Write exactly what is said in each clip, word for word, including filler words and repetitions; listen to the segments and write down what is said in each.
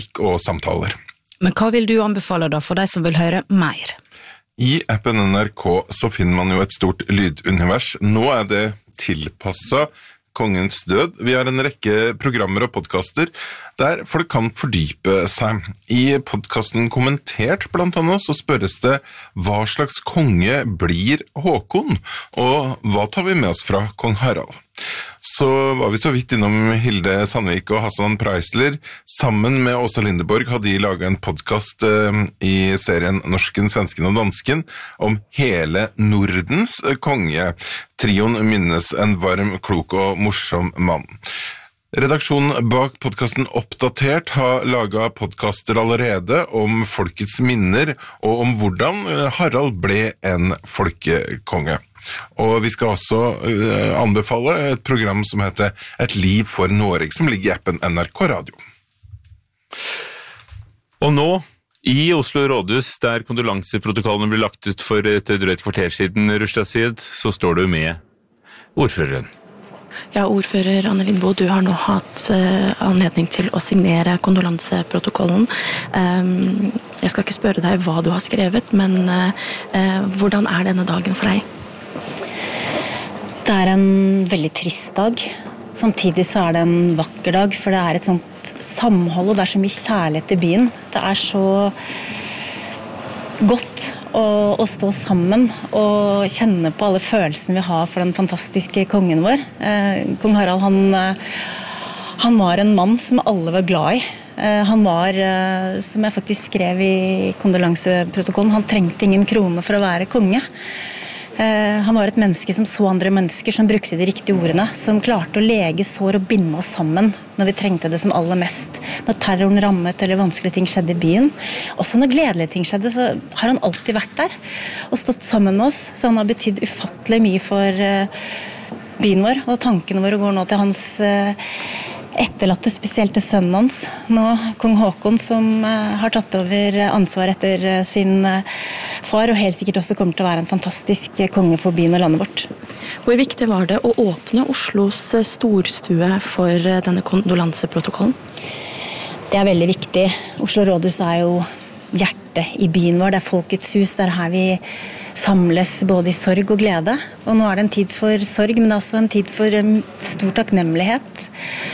og samtaler. Men hva vil du anbefale da for de som vil høre mer? I appen N R K så finner man jo et stort lydunivers. Nå er det tilpasset Kongens død. Vi har en rekke programmer og podcaster der folk kan fordype seg. I podcasten Kommentert blant annet så spørres det hva slags konge blir Håkon, og hva tar vi med oss fra kong Harald? Så var vi så vidt innom Hilde Sandvik og Hassan Preisler. Sammen med Åsa Lindeborg hadde de laget en podcast eh, i serien Norsken, Svensken og Dansken om hele Nordens konge. Trioen minnes en varm, klok og morsom mann. Redaksjonen bak podcasten Oppdatert har laget podcaster allerede om folkets minner og om hvordan Harald ble en folkekonge. Og vi skal også uh, anbefale et program som heter Et liv for Norge, som ligger i appen N R K Radio. Og nå, i Oslo Rådhus, der kondolanseprotokollen ble lagt ut for et drøyt kvarter siden, Rushdie, så står du med ordføreren. Ja, ordfører Anne Lindboe, du har nå hatt uh, anledning til å signere kondolanseprotokollen. Um, jeg skal ikke spørre deg hva du har skrevet, men uh, uh, hvordan er denne dagen for deg? Det er en veldig trist dag. Samtidig så er det en vakker dag, for det er et sånt samhold, og det er så mye kjærlighet i byen. Det er så godt å, å stå sammen og kjenne på alle følelsene vi har for den fantastiske kongen vår. Eh, kong Harald, han, han var en mann som alle var glad i. Eh, han var, eh, som jeg faktisk skrev i kondolanseprotokollen, han trengte ingen krone for å være konge. Han var et menneske som så andre mennesker, som brukte de riktige ordene, som klarte å lege sår og binde oss sammen når vi trengte det som aller mest. Når terroren rammet eller vanskelige ting skjedde i byen. Også når gledelige ting skjedde, så har han alltid vært der og stått sammen med oss. Så han har betydd ufattelig mye for byen vår, og tankene våre går nå til hans etterlatte, spesielt til sønnen hans, nå kong Håkon, som har tatt over ansvar etter sin far, og helt sikkert også kommer til å være en fantastisk konge for byen og landet vårt. Hvor viktig var det å åpne Oslos storstue for denne kondolanseprotokollen? Det er veldig viktig. Oslo Rådhus er jo hjertet i byen vår, det er folkets hus, det er her vi samles både i sorg og glede. Og nå er det en tid for sorg, men det er også en tid for stor takknemlighet.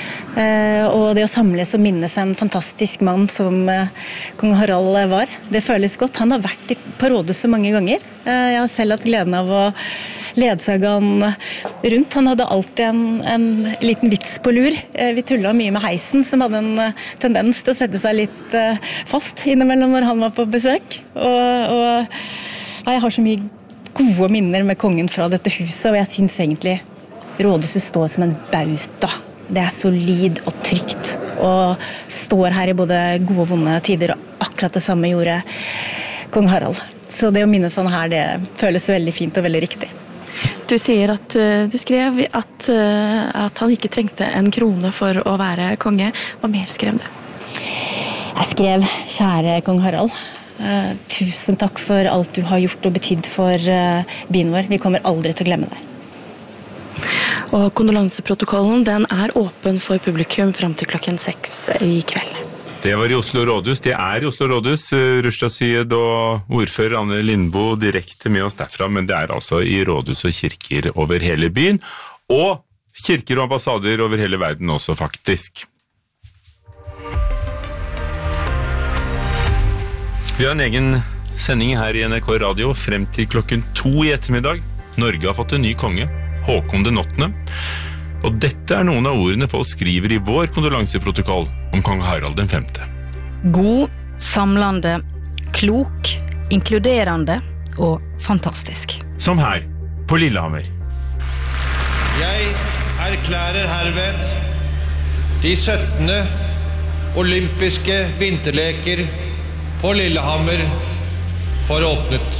Uh, og det å samles og minnes en fantastisk mann som uh, kong Harald var, det føles godt. Han har vært i, på rådhuset mange ganger. Uh, jeg har selv hatt gleden av å ledsage han rundt. Han hadde alltid en, en liten vits på lur. Uh, vi tullet mye med heisen, som hadde en uh, tendens til å sette seg litt uh, fast innimellom når han var på besøk. Og, og nei, jeg har så mye gode minner med kongen fra dette huset, og jeg synes egentlig rådhuset står som en bauta. Det er solid og trygt, og står her i både gode og vonde tider, og akkurat det samme gjorde kong Harald. Så det å minnes han her, det føles veldig fint og veldig riktig. Du sier at uh, du skrev at, uh, at han ikke trengte en krone for å være konge. Hva mer skrev du? Jeg skrev, kjære kong Harald, uh, tusen takk for alt du har gjort og betydd for uh, byen vår. Vi kommer aldri til å glemme deg. Og kondolanseprotokollen, den er åpen for publikum frem til klokken seks i kveld. Det var i Oslo Rådhus. Det er i Oslo Rådhus. Rushdie og ordfører Anne Lindboe direkte med oss derfra, men det er altså i rådhus og kirker over hele byen, og kirker og ambassader over hele verden også, faktisk. Vi har en egen sending her i N R K Radio frem til klokken to i ettermiddag. Norge har fått en ny konge, Håkon den åttende. Og dette er noen av ordene folk skriver i vår kondolanseprotokoll om kong Harald den femte. God, samlende, klok, inkluderende og fantastisk. Som her, på Lillehammer. Jeg erklærer herved de syttende olympiske vinterleker på Lillehammer for åpnet.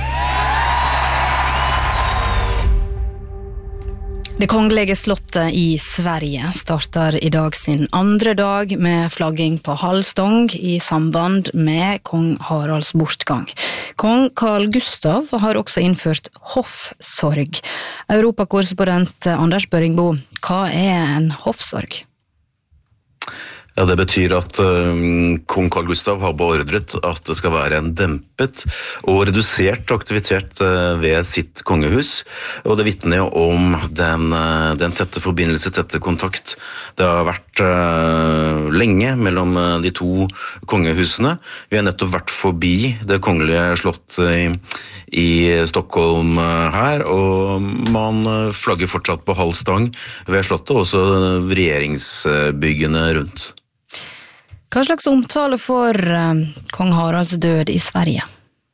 Det kongelige slottet i Sverige starter i dag sin andre dag med flagging på halvstång i samband med kong Haralds bortgang. Kong Carl Gustav har også innført hoffsorg. Europakorrespondent Anders Børringbo, hva er en hoffsorg? Ja, det betyr at uh, kong Carl Gustav har beordret at det skal være en dempet og redusert aktivitet uh, ved sitt kongehus, og det vitner jo om den, uh, den tette forbindelse, tette kontakt. Det har vært uh, lenge mellom uh, de to kongehusene. Vi har nettopp vært forbi det kongelige slott i, i Stockholm uh, her, og man uh, flagger fortsatt på halv stang ved slottet, og også regjeringsbyggene rundt. Hva slags omtale for uh, kong Haralds død i Sverige?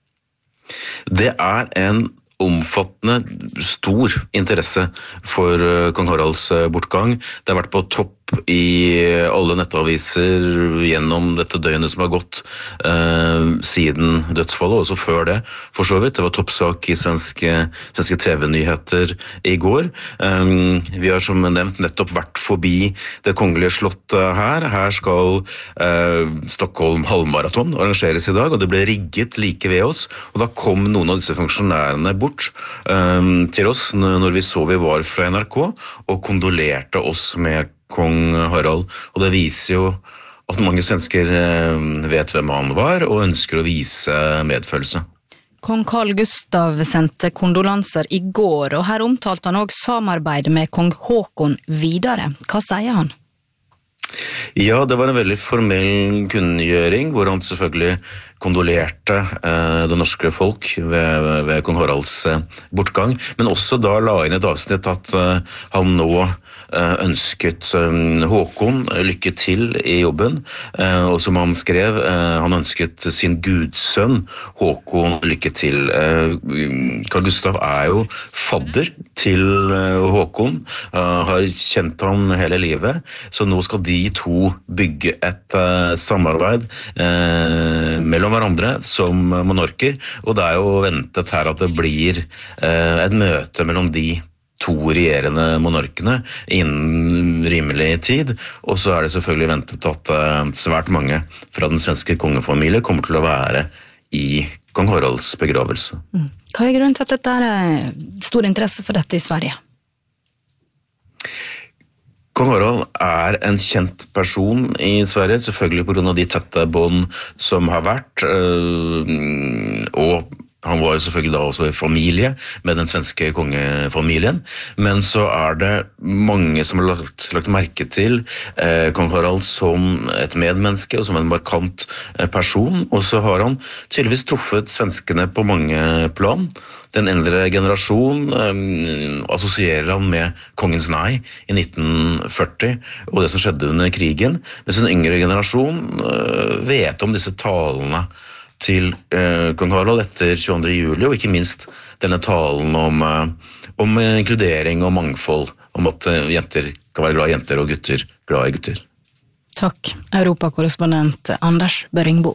Det er en omfattende, stor interesse for uh, kong Haralds uh, bortgang. Det har vært på topp i alle nettaviser gjennom dette døgnet som har gått eh, siden dødsfallet, også før det, for så vidt. Det var toppsak i svenske, svenske T V-nyheter i går. Um, vi har som nevnt nettopp vært forbi det kongelige slottet her. Her skal eh, Stockholm halvmaraton arrangeres i dag, og det ble rigget like ved oss. Og da kom noen av disse funksjonærene bort um, til oss når vi så vi var fra N R K, og kondolerte oss med kong Harald, og det viser jo at mange svensker vet hvem han var, og ønsker å vise medfølelse. Kong Carl Gustav sendte kondolanser i går, og her omtalte han også samarbeidet med kong Håkon videre. Hva sier han? Ja, det var en veldig formell kunngjøring, hvor han selvfølgelig kondolerte eh, det norske folk ved, ved kong Haralds eh, bortgang, men også da la inn et avsnitt at eh, han nå eh, ønsket eh, Håkon lykke til i jobben, eh, og som han skrev, eh, han ønsket sin gudsønn Håkon lykke til. Eh, Carl Gustav er jo fadder til eh, Håkon, eh, har kjent han hele livet, så nå skal de to bygge et eh, samarbeid eh, mellom hverandre som monarker, og det er jo ventet her at det blir eh, et møte mellom de to regjerende monarkene innen rimelig tid, og så er det selvfølgelig ventet at eh, svært mange fra den svenske kongefamilie kommer til å være i kong Haralds begravelse. Mm. Hva er grunnen til at dette er stor interesse for dette i Sverige? Kong Harald er en kjent person i Sverige, selvfølgelig på grunn av de tette bånd som har vært, og han var jo selvfølgelig da også i familie med den svenske kongefamilien, men så er det mange som har lagt, lagt merke til eh, kong Harald som et medmenneske og som en markant eh, person, og så har han tydeligvis truffet svenskene på mange plan. Den eldre generasjon eh, assosierer han med kongens nei i nitten førti og det som skjedde under krigen, mens den yngre generasjon eh, vet om disse talene til eh, kong Harald etter tjueandre juli, og ikke minst denne talen om, eh, om inkludering og mangfold, om at eh, jenter kan være glad i jenter og gutter glad i gutter. Takk, Europakorrespondent Anders Børringbo.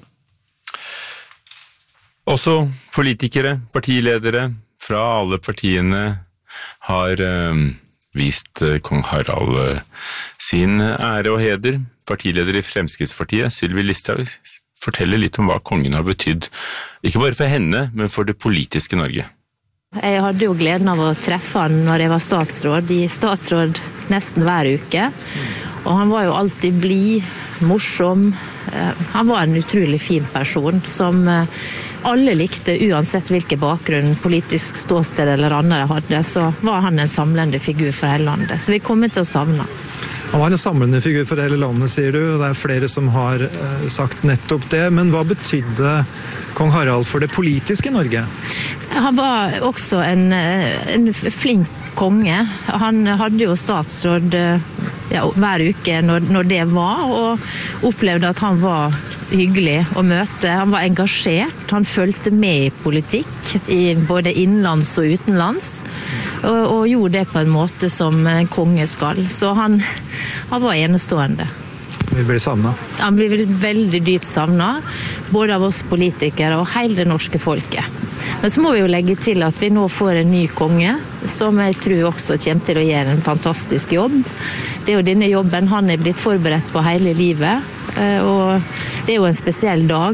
Også politikere, partiledere fra alle partiene har eh, vist eh, kong Harald eh, sin ære og heder. Partileder i Fremskrittspartiet, Sylvi Listhaug, forteller litt om hva kongen har betydd, ikke bare for henne, men for det politiske Norge. Jeg hadde jo gleden av å treffe han når jeg var statsråd, i statsråd nesten hver uke. Og han var jo alltid blid, morsom. Han var en utrolig fin person som alle likte, uansett hvilken bakgrunn, politisk ståsted eller annet de hadde, så var han en samlende figur for hele landet. Så vi kommer til å savne han. Han var en samlende figur for hele landet, sier du, og det er flere som har eh, sagt nettopp det. Men hva betydde kong Harald for det politiske Norge? Han var også en, en flink konge. Han hadde jo statsråd ja, hver uke når, når det var, og opplevde at han var hyggelig å møte. Han var engasjert, han fulgte med i politikk, i både innenlands og utenlands, og, og gjorde det på en måte som en konge skal. Så han, han var enestående. Vi blir savnet. Han blir veldig dypt savnet, både av oss politikere og hele det norske folket. Men så må vi jo legge til at vi nå får en ny konge, som jeg tror også kommer til å gjøre en fantastisk jobb. Det er jo denne jobben han er blitt forberedt på hele livet, og det er jo en spesiell dag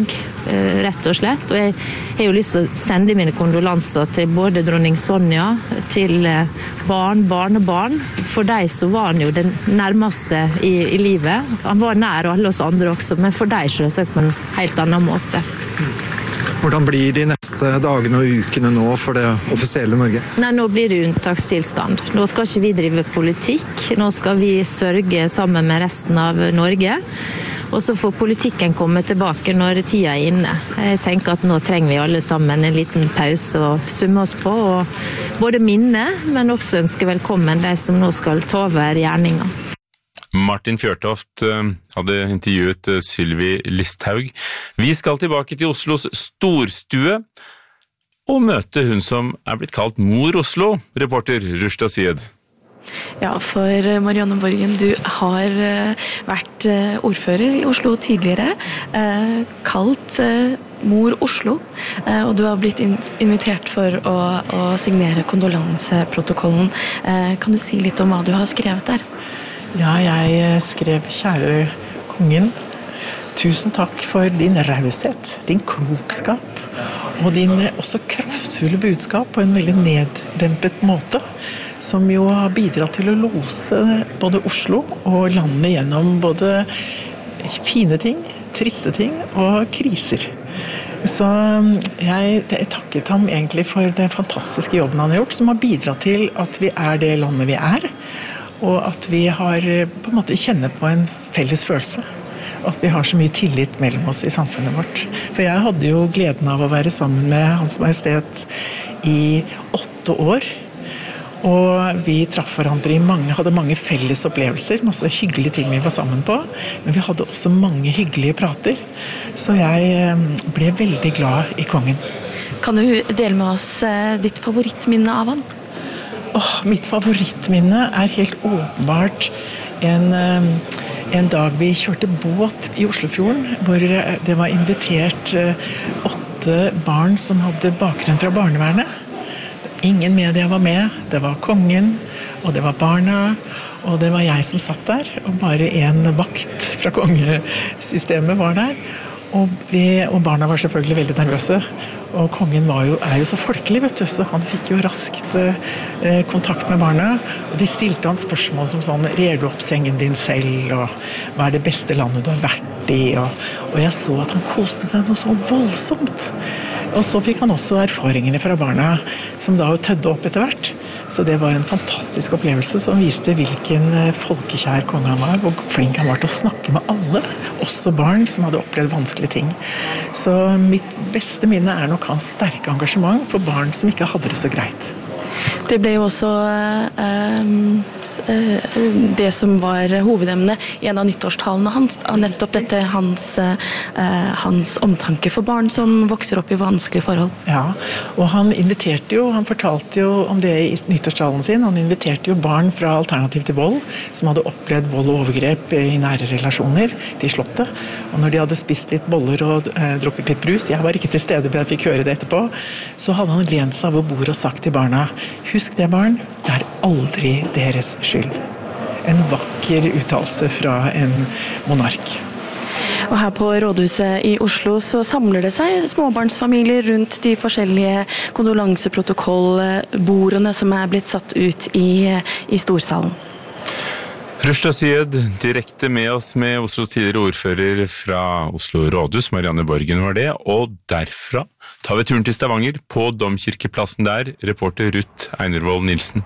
rett og slett. Og jeg har jo lyst til å sende mine kondolanser til både dronning Sonja, til barn, barnebarn. For deg så var han jo den nærmeste i, i livet. Han var nær alle oss andre også, men for deg selvsagt på en helt annen måte. Hvordan blir de neste dagene og ukene nå for det offisielle Norge? Nei, nå blir det unntakstilstand. Nå skal ikke vi drive politikk. Nå skal vi sørge sammen med resten av Norge. Og så får politikken komme tilbake når tida er inne. Jeg tenker at nå trenger vi alle sammen en liten pause og summe oss på. Og både minne, men også ønske velkommen de som nå skal ta over gjerninga. Martin Fjørtoft hadde intervjuet Sylvi Listhaug. Vi skal tilbake til Oslos storstue og møte hun som er blitt kalt Mor Oslo, reporter Rushda Syed. Ja, for Marianne Borgen, du har vært ordfører i Oslo tidligere, kalt Mor Oslo, og du har blitt invitert for å, å signere kondolanseprotokollen. Kan du si litt om hva du har skrevet der? Ja, jeg skrev kjære kongen, tusen takk for din raushet, din klokskap og din også kraftfulle budskap på en veldig neddempet måte, som jo har bidratt til å lose både Oslo og landet gjennom både fine ting, triste ting og kriser. Så jeg, jeg takket ham egentlig for den fantastiske jobben han har gjort, som har bidratt til at vi er det landet vi er, og at vi har på en måte kjenner på en felles følelse. At vi har så mye tillit mellom oss i samfunnet vårt. For jeg hadde jo gleden av å være sammen med Hans Majestet i åtte år. Og vi traff hverandre i mange, hadde mange felles opplevelser, masse hyggelige ting vi var sammen på. Men vi hadde også mange hyggelige prater. Så jeg ble veldig glad i kongen. Kan du dele med oss ditt favorittminne av han? Oh, mitt favorittminne er helt åpenbart en, en dag vi kjørte båt i Oslofjorden, hvor det var invitert åtte barn som hadde bakgrunn fra barnevernet. Ingen media var med, det var kongen, og det var barna, og det var jeg som satt der, og bare en vakt fra kongesystemet var der. Og, vi, og barna var selvfølgelig veldig nervøse, og kongen var jo, er jo så folkelig, vet du, så han fikk jo raskt eh, kontakt med barna, og de stilte han spørsmål som sånn, rer du opp sengen din selv, og hva er det beste landet du har vært i, og, og jeg så at han koste seg noe så voldsomt. Og så fikk han også erfaringene fra barna, som da tødde opp etter hvert. Så det var en fantastisk opplevelse som viste hvilken folkekjær konge han var, og flink han var til å snakke med alle, også barn som hadde opplevd vanskelige ting. Så mitt beste minne er nok hans sterke engasjement for barn som ikke hadde det så greit. Det ble jo også eh, det som var hovedemne i en av nyttårstalene hans, nettopp dette hans, hans omtanke for barn som vokser opp i vanskelige forhold. Ja, og han inviterte jo, han fortalte jo om det i nyttårstalen sin, han inviterte jo barn fra Alternativ til vold, som hadde opplevd vold og overgrep i nære relasjoner til slottet, og når de hadde spist litt boller og eh, drukket litt brus, jeg var ikke til stede, men jeg fikk høre det etterpå, så hadde han lent seg over bordet og sagt til barna, husk det barn, det er aldri deres skyld. En vakker uttalelse fra en monark. Og her på Rådhuset i Oslo så samler det seg småbarnsfamilier rundt de forskjellige kondolanseprotokollbordene som er blitt satt ut i, i storsalen. Rushda Syed, direkte med oss med Oslos tidligere ordfører fra Oslo Rådhus, Marianne Borgen var det, og derfra tar vi turen til Stavanger, på Domkirkeplassen der, reporter Ruth Einervold Nilsen.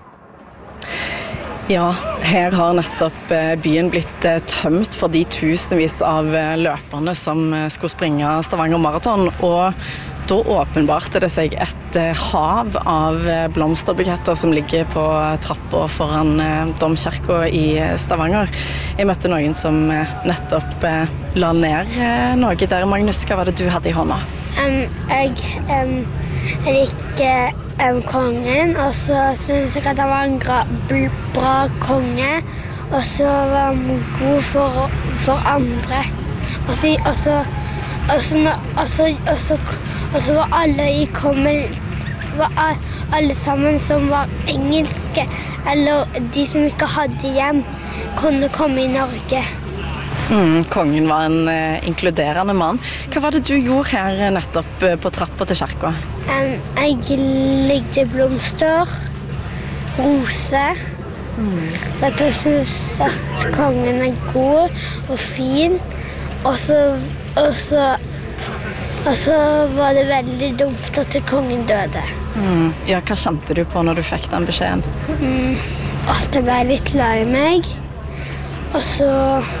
Ja, her har nettopp byen blitt tømt for de tusenvis av løperne som skulle springe Stavanger Marathon, og da åpenbarte det seg et hav av blomsterbuketter som ligger på trappa foran Domkirka i Stavanger. Jeg møtte noen som nettopp la ned noe der. Magnus, hva var det du hadde i hånda? Um, jeg um, liker um, kongen, og så synes jeg at han var en gra, bra konge, og så var han god for, for andre. Og så, og så, og så, og så, og så, og så var alle i kommet, var alle sammen som var engelske, eller de som ikke hadde hjem, kunne komme i Norge. Mm, kongen var en uh, inkluderende mann. Hva var det du gjorde her nettopp uh, på trappa til kirka? Um, jeg legde blomster, roser. Mm. At jeg synes at kongen er god og fin. Og så, og så, og så var det veldig dumt at kongen døde. Mm. Ja, hva kjente du på når du fikk den beskjeden? Mm, at jeg ble litt lei meg. Og så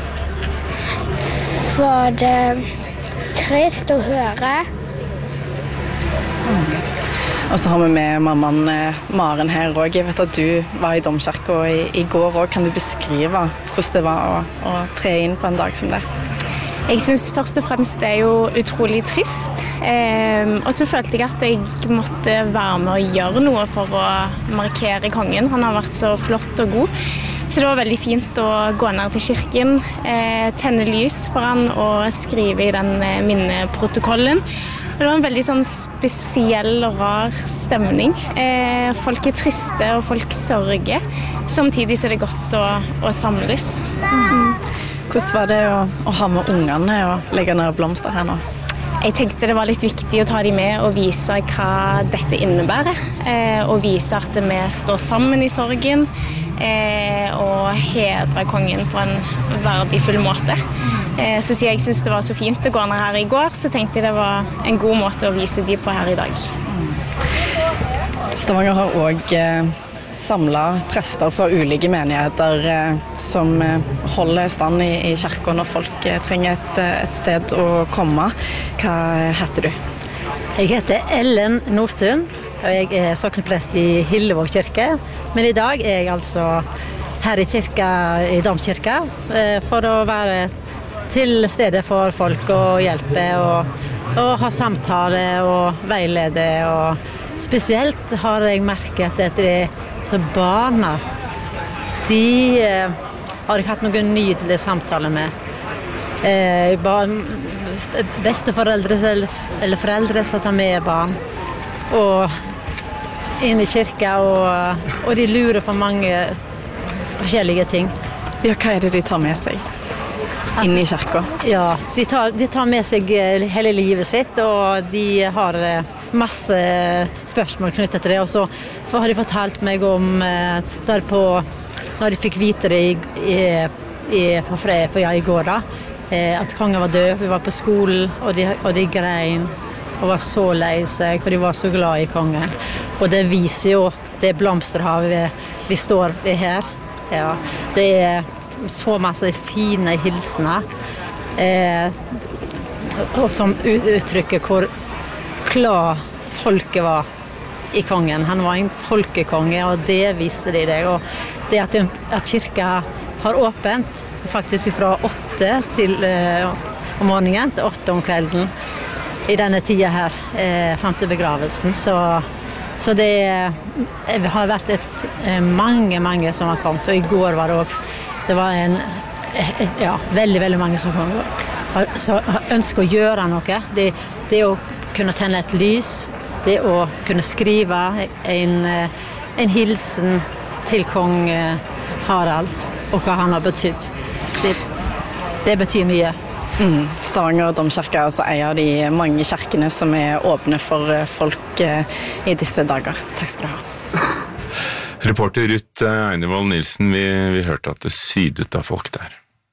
var det trist å høre. Mm. Og så har vi med mammaen Maren her også. Jeg vet at du var i domkirka i, i går også. Kan du beskrive hvordan det var å, å tre inn på en dag som det? Jeg synes først og fremst det er jo utrolig trist. Eh, og så følte jeg at jeg måtte være med å gjøre noe for å markere kongen. Han har vært så flott og god. Så det var veldig fint å gå ned til kirken, eh, tenne lys for han og skrive i den eh, minneprotokollen. Det var en veldig sånn spesiell og rar stemning. Eh, folk er triste og folk sørger. Samtidig så er det godt å, å samles. Mm. Hvordan var det å, å ha med ungene og legge ned blomster her nå? Jeg tenkte det var litt viktig å ta dem med og vise hva dette innebærer. Eh, og vise at vi står sammen i sorgen eh, og hedrer kongen på en verdifull måte. Eh, så siden jeg synes det var så fint å gå ned her i går, så tenkte jeg det var en god måte å vise dem på her i dag. Stavanger har også eh, samlet prester fra ulike menigheter eh, som eh, holder stand i, i kirken når folk eh, trenger et, et sted å komme. Hva heter du? Jeg heter Ellen Nordtun, og jeg er sokneprest i Hillevåg kirke. Men i dag er jeg altså her i kirka, i domkirka, eh, for å være til stedet for folk og hjelpe og, og ha samtale og veilede. Og spesielt har jeg merket at det så barna, de eh, har jeg hatt noen nydelige samtaler med. Eh, barn, besteforeldre eller, eller foreldre som tar med barn og inn i kirka, og, og de lurer på mange forskjellige ting. Ja, hva er det de tar med seg inn i kirka? Ja, de tar, de tar med seg hele livet sitt, og de har masse spørsmål knyttet til det. Og så har de fortalt meg om eh, der på, når de fikk vite det i, i, i, på fredag på ja, i går da, eh, at kongen var død. Vi var på skolen, og de, og de grein og var så lei seg, for de var så glad i kongen. Og det viser jo det blomsterhavet vi, vi står ved her. Ja, det er så masse fine hilsener eh, og som uttrykker hvor klar folket var i kongen. Han var en folkekonge, og det viser de deg. Og det at, at kirka har åpent faktisk fra åtte til, eh, om morgenen til åtte om kvelden i denne tida her, eh, frem til begravelsen. Så, så det eh, har vært et, eh, mange, mange som har kommet, og i går var det også, det var en, eh, ja, veldig, veldig mange som kom, så ønsker å gjøre noe. Det, det å kunne tenne et lys, det å kunne skrive en, en hilsen til kong Harald, og hva han har betydd. Det, det betyr mye. Mm. Stavanger domkirke er altså en av de mange kirkene som er åpne for folk i disse dager. Takk skal du ha. Reporter Ruth Einevold Nilsen, vi, vi hørte at det sydet av folk der.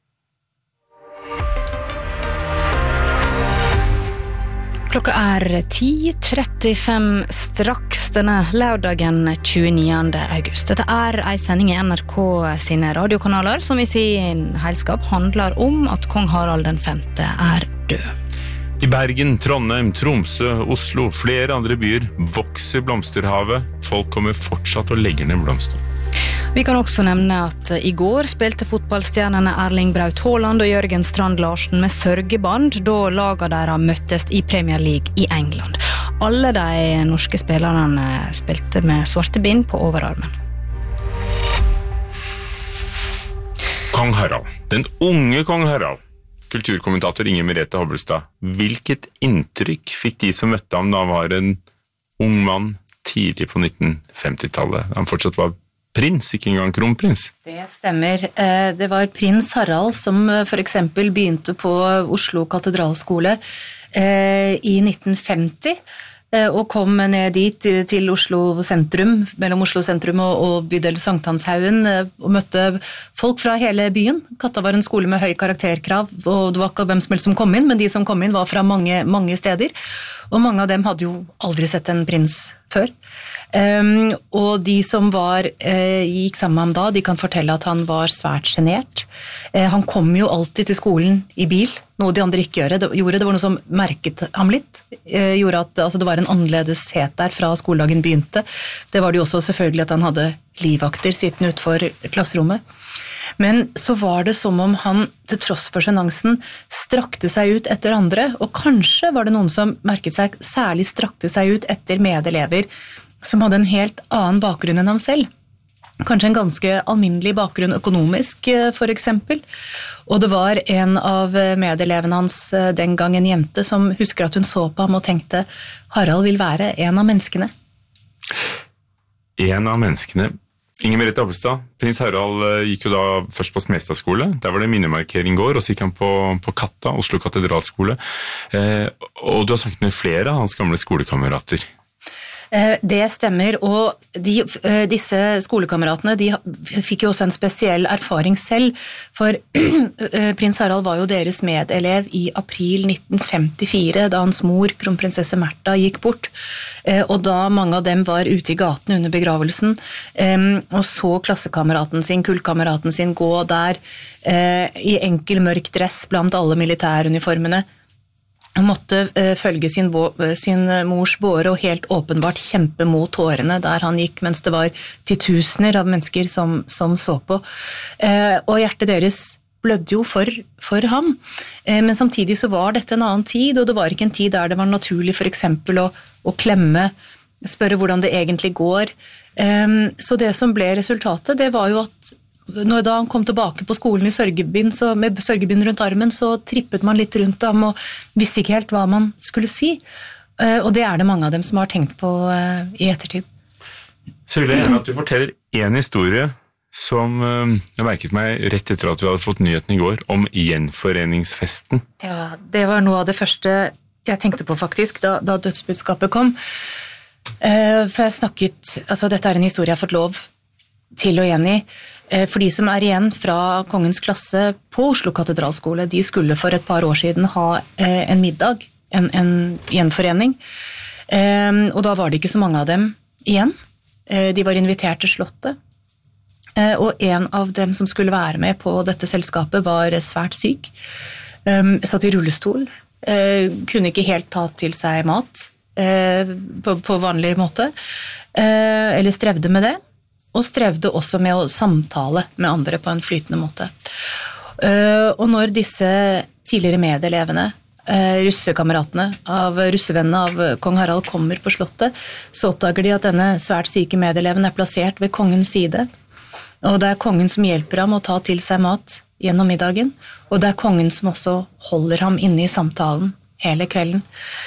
Klokka er ti trettifem straks denne lørdagen tjueniende august. Dette er en sending i N R K sine radiokanaler som i sin helskap handler om at kong Harald den femte er død. I Bergen, Trondheim, Tromsø, Oslo, flere andre byer vokser blomsterhavet. Folk kommer fortsatt og legger ned blomster. Vi kan også nevne at i går spilte fotballstjernene Erling Braut Haaland og Jørgen Strand Larsen med sørgeband da laget deres møttes i Premier League i England. Alle de norske spillerne spilte med svarte bind på overarmen. Kong Harald, den unge kong Harald. Kulturkommentator Inger Merete Hobbelstad, hvilket inntrykk fikk de som møtte ham da han var en ung mann tidlig på nitten femtitallet? Han fortsatt var prins, ikke engang kronprins. Det stemmer. Det var prins Harald som for eksempel begynte på Oslo katedralskole i nitten femti, og kom ned dit til Oslo sentrum, mellom Oslo sentrum og bydel Sankthanshaugen, og møtte folk fra hele byen. Katta var en skole med høy karakterkrav, og det var ikke hvem som helst som kom inn, men de som kom inn var fra mange, mange steder, og mange av dem hadde jo aldri sett en prins før. Um, og de som var, uh, gikk sammen med ham da, de kan fortelle at han var svært genert. Uh, han kom jo alltid til skolen i bil, noe de andre ikke gjorde. Det, gjorde. det var noe som merket ham litt, uh, gjorde at altså, det var en annerledeshet der fra skoledagen begynte. Det var det jo også selvfølgelig at han hadde livvakter sittende utenfor klasserommet. Men så var det som om han, til tross for sjenansen, strakte seg ut etter andre, og kanskje var det noen som merket seg særlig strakte seg ut etter medelever, som hadde en helt annen bakgrunn enn ham selv. Kanskje en ganske alminnelig bakgrunn økonomisk, for eksempel. Og det var en av medelevene hans den gang, en jente, som husker at hun så på ham og tenkte, Harald vil være en av menneskene. En av menneskene. Inger Merete Abelstad, prins Harald gikk jo da først på Smestadskole, der var det minnemarkering i går, og så gikk han på, på Katta, Oslo katedralskole, eh, og du har snakket med flere av hans gamle skolekamerater. Det stemmer, og de, disse skolekameratene de fikk jo også en spesiell erfaring selv, for prins Harald var jo deres medelev i april nitten femtifire, da hans mor, kronprinsesse Märtha, gikk bort, og da mange av dem var ute i gaten under begravelsen, og så klassekameraten sin, kullkameraten sin, gå der i enkel mørk dress blant alle militæruniformene. Han måtte uh, følge sin, sin mors båre og helt åpenbart kjempe mot tårene der han gikk, mens det var titusener av mennesker som, som så på. Uh, og hjertet deres blødde jo for, for ham. Uh, men samtidig så var dette en annen tid, og det var ikke en tid der det var naturlig for eksempel å, å klemme, spørre hvordan det egentlig går. Um, så det som ble resultatet, det var jo at når da han kom tilbake på skolen i sørgebind, så med sørgebind rundt armen, så trippet man litt rundt ham og visste ikke helt hva man skulle si. Og det er det mange av dem som har tenkt på i ettertid. Så vil jeg gjerne at du forteller en historie som jeg merket meg rett etter at vi hadde fått nyheten i går, om gjenforeningsfesten. Ja, det var noe av det første jeg tenkte på faktisk, da, da dødsbudskapet kom. For jeg snakket, altså dette er en historie jeg har fått lov til å gjengi. For de som er igjen fra kongens klasse på Oslo katedralskole, de skulle for et par år siden ha en middag, en, en gjenforening. Og da var det ikke så mange av dem igjen. De var invitert til slottet. Og en av dem som skulle være med på dette selskapet var svært syk. Satt i rullestol. Kunne ikke helt ta til seg mat på, på vanlig måte. Eller strevde med det. Og strevde også med å samtale med andre på en flytende måte. Og når disse tidligere medelevene, russekameratene, av russevennene av kong Harald kommer på slottet, så oppdager de at denne svært syke medeleven er plassert ved kongens side. Og det er kongen som hjelper ham å ta til seg mat gjennom middagen, og det er kongen som også holder ham inne i samtalen hele kvelden.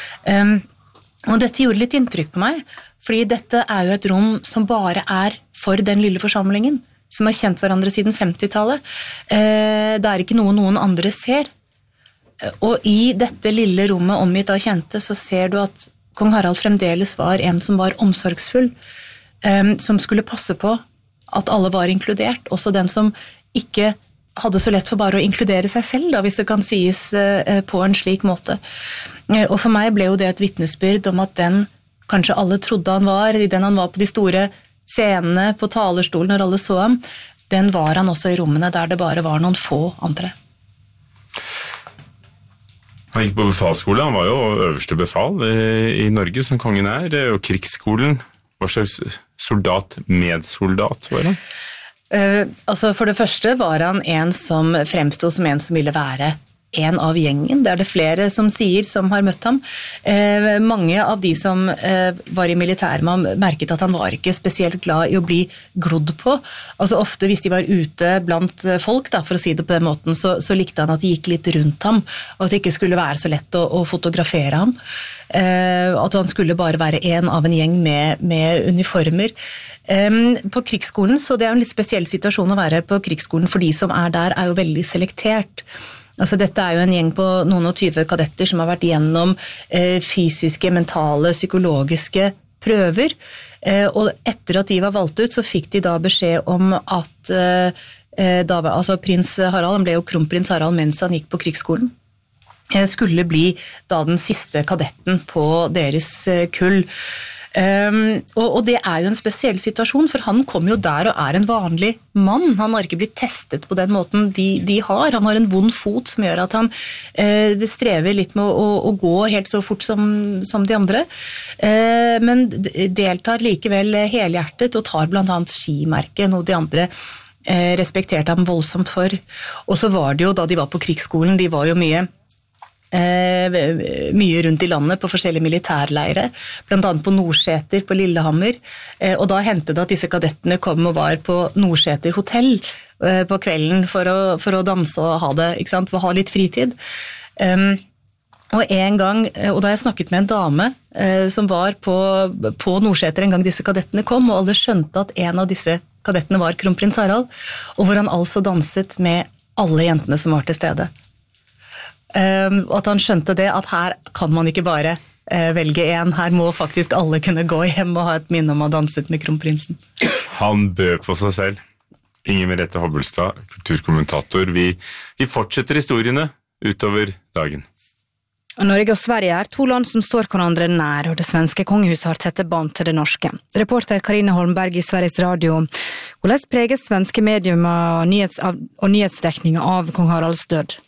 Og dette gjorde litt inntrykk på meg, fordi dette er jo et rom som bare er for den lille forsamlingen, som har kjent hverandre siden femtitallet. Det er ikke noe noen andre ser. Og i dette lille rommet omgitt av kjente, så ser du at kong Harald fremdeles var en som var omsorgsfull, som skulle passe på at alle var inkludert, også den som ikke hadde så lett for bare å inkludere seg selv, da, hvis det kan sies på en slik måte. Og for meg ble jo det et vitnesbyrd om at den kanskje alle trodde han var, i den han var på de store scenene, på talerstolen når alle så ham, den var han også i rommene der det bare var noen få andre. Han gikk på befalsskole, han var jo øverste befal i Norge som kongen er, og krigsskolen. Hva slags soldat, medsoldat var han? Uh, altså for det første var han en som fremstod som en som ville være en av gjengen. Det er det flere som sier, som har møtt ham. Eh, mange av de som eh, var i militæret med ham merket at han var ikke spesielt glad i å bli glodd på. Altså ofte hvis de var ute blant folk, da, for å si det på den måten, så, så likte han at de gikk litt rundt ham, og at det ikke skulle være så lett å, å fotografere ham. Eh, at han skulle bare være en av en gjeng med, med uniformer. Eh, på krigsskolen, så det er en litt spesiell situasjon å være på krigsskolen, for de som er der er jo veldig selektert. Altså dette er jo en gjeng på noen og tyve kadetter som har vært gjennom eh, fysiske, mentale, psykologiske prøver, eh, og etter at de var valgt ut, så fikk de da beskjed om at eh, da, altså prins Harald, han ble jo kronprins Harald mens han gikk på krigsskolen, eh, skulle bli da den siste kadetten på deres eh, kull. Um, og, og det er jo en spesiell situasjon, for han kom jo der og er en vanlig mann. Han har ikke blitt testet på den måten de, de har. Han har en vond fot som gjør at han uh, strever litt med å, å gå helt så fort som, som de andre. Uh, men deltar likevel helhjertet og tar blant annet skimerke, noe de andre uh, respekterte ham voldsomt for. Og så var det jo da de var på krigsskolen, de var jo mye Eh, mye rundt i landet på forskjellige militærleire, blant annet på Nordseter på Lillehammer, eh, og da hendte det at disse kadettene kom og var på Nordseter hotell eh, på kvelden for å, for å danse og ha det, ikke sant, for å ha litt fritid. Um, og en gang, og da jeg snakket med en dame eh, som var på, på Nordseter en gang disse kadettene kom, og alle skjønte at en av disse kadettene var kronprins Harald, og hvor han altså danset med alle jentene som var til stede. Um, og at han skjønte det, at her kan man ikke bare uh, velge en, her må faktisk alle kunne gå hjem og ha et minne om å ha danset med kronprinsen. Han bød på seg selv. Inger Merete Hobbelstad, kulturkommentator. Vi, vi fortsetter historiene utover dagen. Norge og Sverige er to land som står hverandre nær, og det svenske kongehuset har tette bånd til det norske. Reporter Karine Holmberg i Sveriges Radio. Hvordan preges svenske medier og, nyhets, og nyhetsdekningen av kong Haralds død?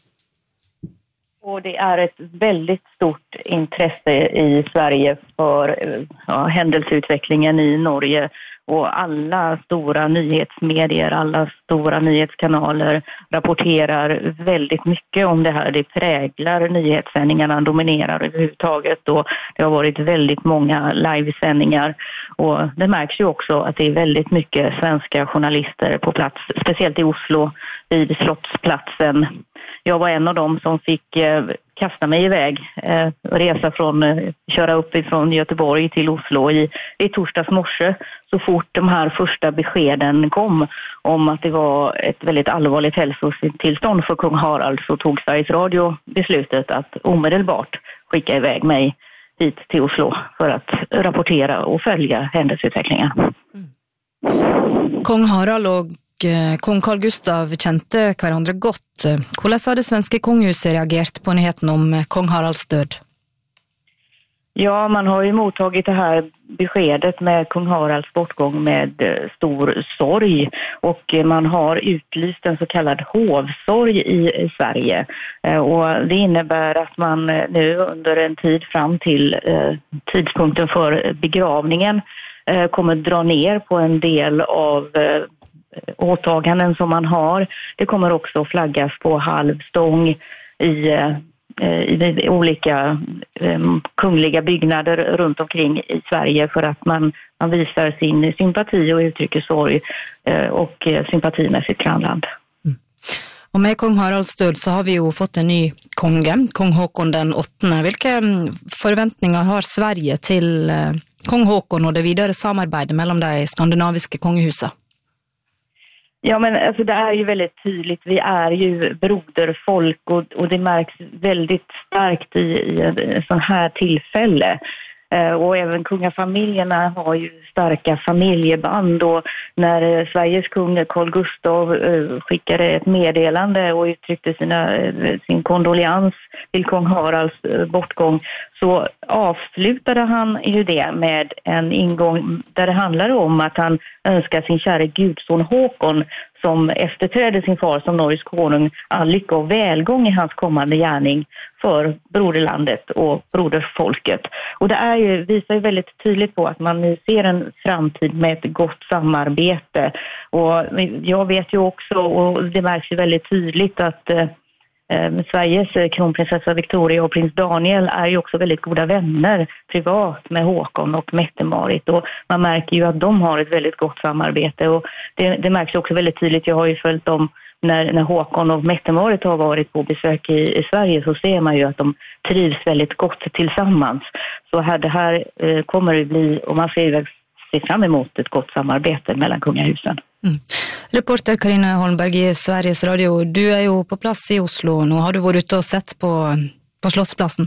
Och det är ett väldigt stort intresse i Sverige för ja, händelseutvecklingen i Norge, och alla stora nyhetsmedier, alla stora nyhetskanaler rapporterar väldigt mycket om det här. Det präglar nyhetssändningarna, dominerar överhuvudtaget, och det har varit väldigt många livesändningar, och det märks ju också att det är väldigt mycket svenska journalister på plats, speciellt i Oslo vid Slottsplatsen. Jag var en av dem som fick eh, kasta mig iväg, eh, resa från, eh, köra upp ifrån Göteborg till Oslo i, i torsdags morse, så fort de här första beskeden kom om att det var ett väldigt allvarligt hälsotillstånd för kung Harald, så tog Sveriges Radio beslutet att omedelbart skicka iväg mig hit till Oslo för att rapportera och följa händelseutvecklingen. Mm. Kong Harald og kong Carl Gustav kjente hverandre godt. Hvordan har det svenske kongehuset reagert på nyheten om kong Haralds død? Ja, man har ju mottagit det här beskedet med kung Haralds bortgång med stor sorg, och man har utlyst en så kallad hovsorg i, i Sverige. Och det innebär att man nu under en tid fram till eh, tidpunkten för begravningen eh, kommer dra ner på en del av eh, åtaganden som man har. Det kommer också flaggas på halvstång i, i olika um, kungliga byggnader runt omkring i Sverige, för att man, man visar sin sympati och uttrycker sorg uh, och sympati med sitt grannland. Mm. Og med kong Haralds død så har vi jo fått en ny konge, kong Håkon den åttende. Hvilke forventninger har Sverige til uh, kong Håkon og det videre samarbeidet mellom de skandinaviske kongehusene? Ja, men alltså, det är ju väldigt tydligt. Vi är ju broderfolk, och, och det märks väldigt starkt i, i en sån här tillfälle. Eh, och även kungafamiljerna har ju starka familjeband, och när Sveriges kung Carl Gustav eh, skickade ett meddelande och uttryckte sina, sin kondolians till kung Haralds eh, bortgång, så avslutade han ju det med en ingång där det handlar om att han önskar sin kära gudson Håkon, som efterträdde sin far som Norges konung, all lycka och välgång i hans kommande gärning för broderlandet och broderfolket. Och det är ju, visar ju väldigt tydligt på att man nu ser en framtid med ett gott samarbete. Och jag vet ju också, och det märks ju väldigt tydligt, att eh, Sveriges kronprinsessa Victoria och prins Daniel är ju också väldigt goda vänner privat med Håkon och Mette-Marit, och man märker ju att de har ett väldigt gott samarbete, och det, det märks också väldigt tydligt. Jag har ju följt dem när, när Håkon och Mette-Marit har varit på besök i, i Sverige, så ser man ju att de trivs väldigt gott tillsammans. Så här, det här eh, kommer det bli, och man ser, ser fram emot ett gott samarbete mellan kungahusen. Mm. Reporter Karina Holmberg i Sveriges Radio, du är ju på plats i Oslo. Nu har du varit ute och sett på, på Slottsplatsen?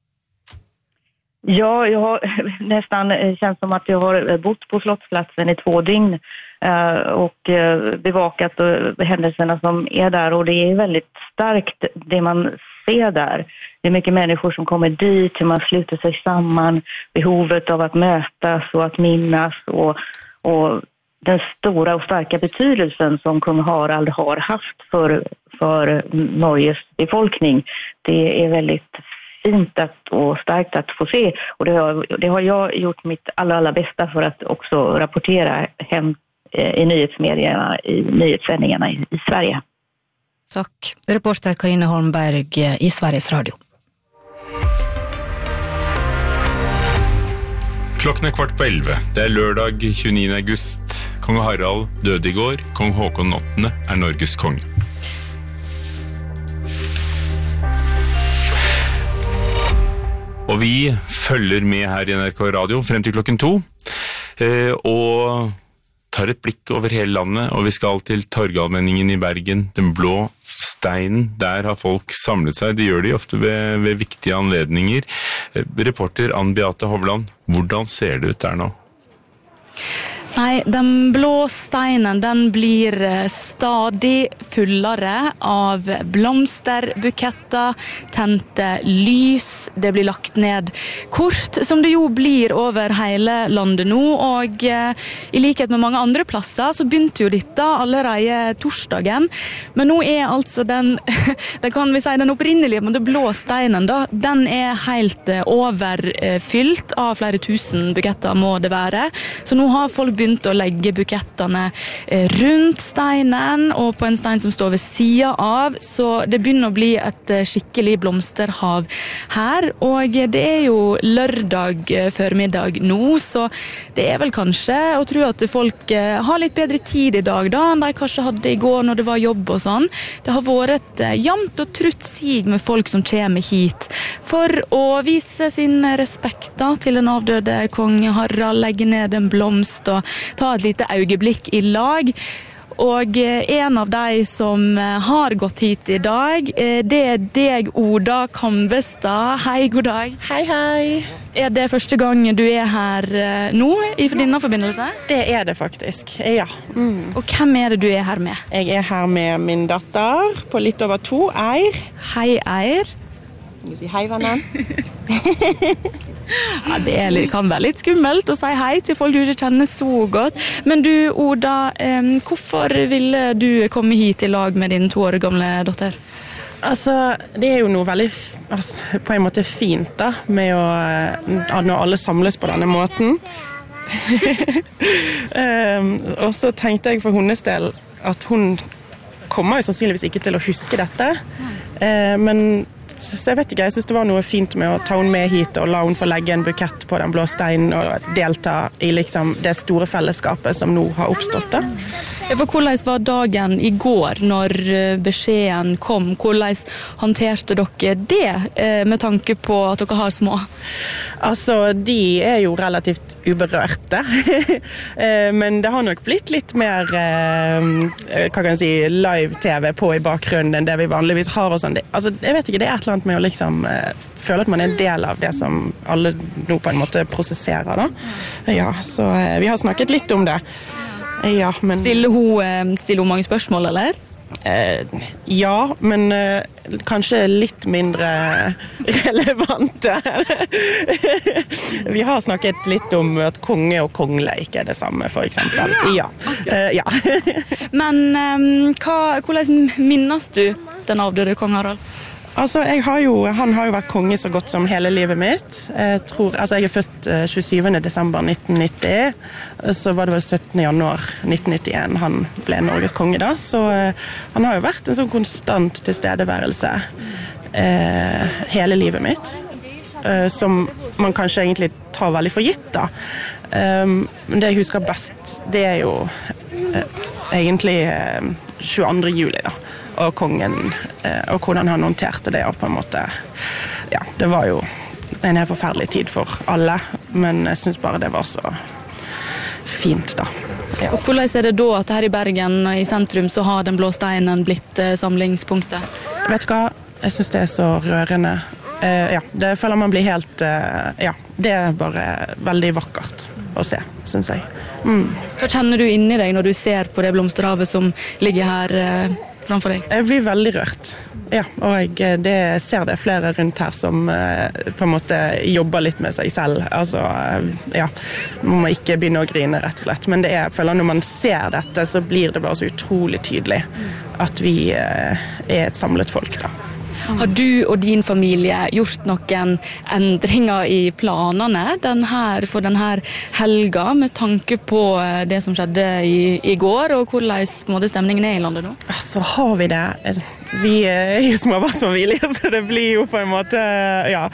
Ja, jag har nästan känns som att jag har bott på Slottsplatsen i två dygn och bevakat händelserna som är där, och det är väldigt starkt det man ser där. Det är mycket människor som kommer dit, hur man sluter sig samman, behovet av att mötas och att minnas, och, och den stora och starka betydelsen som kung Harald har haft för, för Norges befolkning. Det är väldigt fint att, och starkt att få se, och det har, det har jag gjort mitt allra, allra bästa för att också rapportera hem i nyhetsmedierna, i nyhetssändningarna i, i Sverige. Tack. Reporter Karina Holmberg i Sveriges Radio. Klokken er kvart på elleve. Det er lørdag tjueni august. Kong Harald døde i går. Kong Håkon åttende er Norges konge. Og vi følger med her i N R K Radio frem til klokken to, og tar et blikk over hele landet, og vi skal til Torgallmenningen i Bergen, den blå steinen. Der har folk samlet seg, det gjør de ofte ved, ved viktige anledninger. Reporter Ann Beate Hovland, hvordan ser det ut der nå? Nei, den blå steinen, den blir stadig fullere av blomsterbuketter, tente lys, det blir lagt ned kort, som det jo blir over hele landet nå, og i likhet med mange andre plasser så begynte jo dette allerede torsdagen, men nå er altså den, det kan vi si, den opprinnelige, men det blå steinen da, den er helt overfylt av flere tusen buketter må det være, så nå har folk begynt begynt å legge bukettene rundt steinen og på en stein som står ved siden av, så det begynner å bli et skikkelig blomsterhav her, og det er jo lørdag formiddag nå, så det er vel kanskje å tro at folk har litt bedre tid i dag da, enn de kanskje hadde i går når det var jobb og sånn. Det har vært et jamt og trutt sig med folk som kommer hit for å vise sin respekt da, til den avdøde kong Harald, legge ned en blomst og ta et lite øyeblikk i lag. Og en av de som har gått hit i dag, det er deg, Oda Kambestad. Hei, god dag. Hei, hei. Er det første gang du er her nå i denne forbindelse? Det er det faktisk, ja. Mm. Og hvem er det du er her med? Jeg er her med min datter på litt over to, Eir. Hei, Eir. Kan du si hei, vennen? Ja, det er, kan være litt skummelt å si hei til folk du ikke kjenner så godt. Men du, Oda, eh, hvorfor ville du komme hit i lag med din to år gamle dotter? Altså, det er jo noe veldig altså, på en måte fint da, med å, når alle samles på denne måten. um, og så tenkte jeg for hennes del at hun kommer jo sannsynligvis ikke til å huske dette. Uh, men så jeg vet ikke, jeg synes det var noe fint med å ta henne med hit og la henne få legge en bukett på den blå steinen og delta i liksom det store fellesskapet som nå har oppstått da. For hvordan var dagen i går når beskjeden kom? Hvordan håndterte dere det med tanke på at dere har små? Altså, de er jo relativt uberørte, men det har nok blitt litt mer, hva kan jeg si, live-tv på i bakgrunnen enn det vi vanligvis har og sånn. Altså, jeg vet ikke, det er et eller annet med å liksom føle at man er en del av det som alle nå på en måte prosesserer da. Ja, så vi har snakket litt om det. Ja, men... Stiller hun, stiller hun mange spørsmål, eller? Eh, ja, men eh, kanskje litt mindre relevante. Vi har snakket litt om at konge og kongleik er det samme, for eksempel. Ja, eh, ja. Men eh, hva, hvordan minnes du den avdøde kong Harald? Altså, jeg har jo, han har jo vært konge så godt som hele livet mitt. Jeg, tror, altså, jeg er født tjuesyvende desember nitten nitti, så var det vel syttende januar nitten nittien han ble Norges konge da, så han har jo vært en sånn konstant tilstedeværelse eh, hele livet mitt, eh, som man kanskje egentlig tar veldig for gitt da. Um, men det jeg husker best, det er jo eh, egentlig eh, tjueandre juli da. Og kongen, og hvordan han håndterte det, og på en måte, ja, det var jo en helt forferdelig tid for alle, men jeg synes bare det var så fint da. Ja. Og hvordan er det da at her i Bergen, i sentrum, så har den blå steinen blitt eh, samlingspunktet? Vet du hva, jeg synes det er så rørende. Eh, ja, det føler man blir helt, eh, ja, det er bare veldig vakkert å se, synes jeg. Mm. Hva kjenner du inni deg når du ser på det blomsterhavet som ligger her eh, framfor deg? Jeg blir veldig rørt. Ja, og jeg det, ser det flere rundt her som eh, på en måte jobber litt med seg selv. Altså, eh, ja, man må ikke begynne å grine rett og slett. Men det er, jeg føler når man ser dette, så blir det bare så utrolig tydelig at vi eh, er et samlet folk da. Har du og din familie gjort noen endringer i planene den her, for denne helga med tanke på det som skjedde i, i går, og hvordan måte, stemningen er i landet nå? Så har vi det. Vi er jo småbarnsfamilie, så det blir jo på en måte, ja,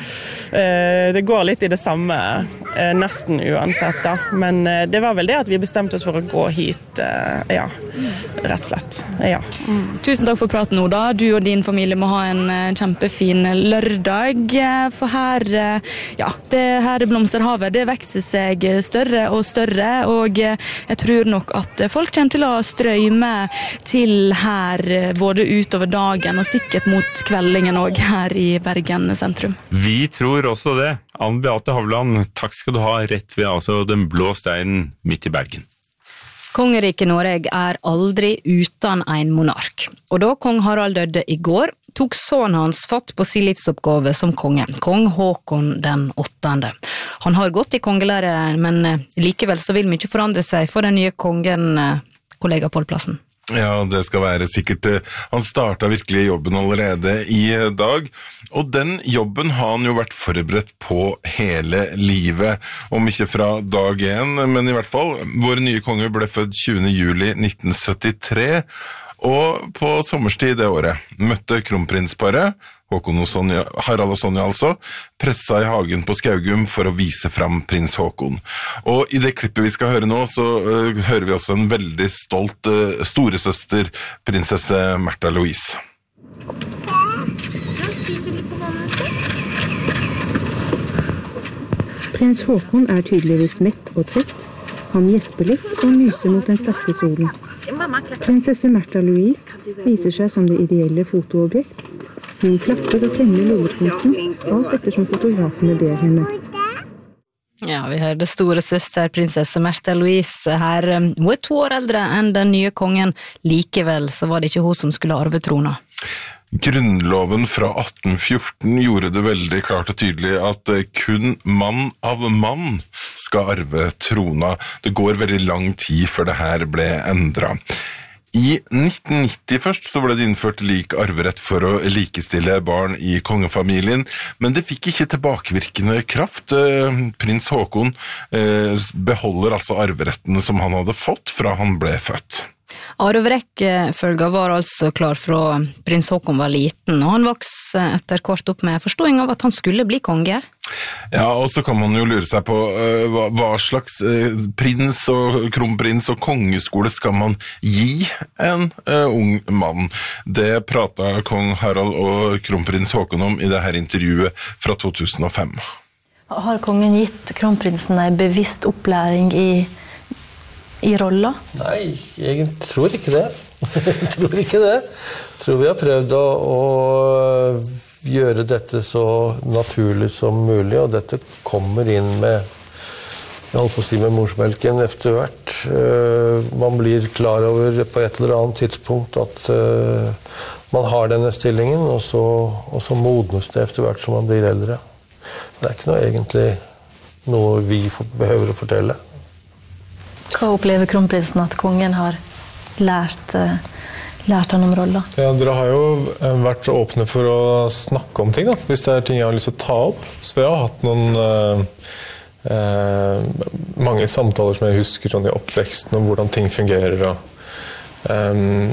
det går litt i det samme, nesten uansett da. Men det var vel det at vi bestemte oss for å gå hit, ja, rett og slett. Ja. Mm. Tusen takk for praten nå da. Du og din familie må ha en kjempefin lørdag, for her, ja, det her blomsterhavet, det vekser seg større og større, og jeg tror nok at folk kommer til å strømme til her både utover dagen og sikkert mot kveldingen også her i Bergen sentrum. Vi tror også det. Ann Beate Havland, takk skal du ha, rett ved altså den blå steinen midt i Bergen. Kongeriket Norge er aldri uten en monark, og da kong Harald døde i går, tok sønnen hans fatt på sin livsoppgave som konge, kong Håkon den åttende. Han har gått i kongelære, men likevel så vil mye forandre seg for den nye kongen, kollega Pål Plassen. Ja, det skal være sikkert. Han startet virkelig jobben allerede i dag, og den jobben har han jo vært forberedt på hele livet, om ikke fra dag én, men i hvert fall. Vår nye konge ble født tjuende juli nitten syttitre, og på sommerstid det året møtte kronprinsparet, Håkon og Sonja, Harald og Sonja altså, pressa i hagen på Skaugum for å vise fram prins Håkon. Og i det klippet vi skal høre nå, så uh, hører vi også en veldig stolt uh, storesøster, prinsesse Märtha Louise. Prins Håkon er tydeligvis mett og trett. Han gjesper litt og myser mot den sterke solen. Prinsesse Märtha Louise viser seg som det ideelle fotoobjekt. Hun klapper og klemmer lilleprinsen, alt ettersom fotografene ber henne. Ja, vi hørte store søster, prinsesse Märtha Louise her. Hun er to år eldre enn den nye kongen. Likevel så var det ikke hun som skulle arve trona. Grunnloven fra atten fjorten gjorde det veldig klart og tydelig at kun mann av mann skal arve trona. Det går veldig lang tid før det her ble endret. I nitten nitti først så ble det innført lik arverett for å likestille barn i kongefamilien, men det fikk ikke tilbakevirkende kraft. Prins Håkon beholder altså arveretten som han hadde fått fra han ble født. Arverekkefølga var altså klar fra prins Håkon var liten, og han vokste etter hvert opp med forståing av at han skulle bli konge. Ja, og så kan man jo lure seg på uh, hva, hva slags uh, prins og kronprins og kongeskole skal man gi en uh, ung mann. Det pratet kong Harald og kronprins Håkon om i det her intervjuet fra to tusen og fem. Har kongen gitt kronprinsen en bevisst opplæring i i rolla? Nei, jeg tror ikke det. Jeg tror ikke det. Jeg tror vi har prøvd å, å gjøre dette så naturlig som mulig, og dette kommer inn med, jeg holdt på å si med morsmelken etter hvert. Man blir klar over på et eller annet tidspunkt at man har denne stillingen, og så, og så modnes det etter hvert som man blir eldre. Det er ikke noe egentlig noe vi behøver å fortelle. Hva opplever kronprinsen at kongen har lært lært han om roller? Ja, dere har jo vært åpne for å snakke om ting, da, hvis det er ting jeg har lyst til å ta opp. Så vi har hatt noen eh, eh, mange samtaler som jeg husker sånn i oppveksten om hvordan ting fungerer. Og, eh,